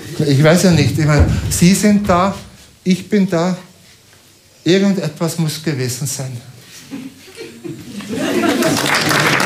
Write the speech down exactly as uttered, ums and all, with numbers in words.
Ich weiß ja nicht, ich meine, Sie sind da, ich bin da, irgendetwas muss gewesen sein.